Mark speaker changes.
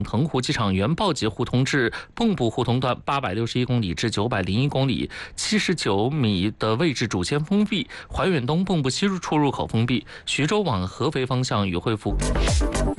Speaker 1: 腾湖机场原报捷胡同至蚌埠胡同段861公里至901公里，79米的位置主线封闭，怀远东蚌埠西出入口封闭，徐州往合肥方向已恢复。